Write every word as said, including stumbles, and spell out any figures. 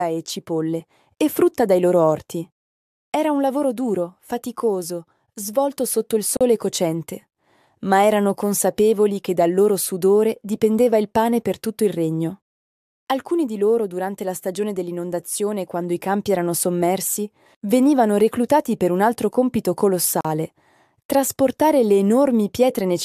e cipolle e frutta dai loro orti. Era un lavoro duro, faticoso, svolto sotto il sole cocente, ma erano consapevoli che dal loro sudore dipendeva il pane per tutto il regno. Alcuni di loro, durante la stagione dell'inondazione, quando i campi erano sommersi, venivano reclutati per un altro compito colossale: trasportare le enormi pietre necessarie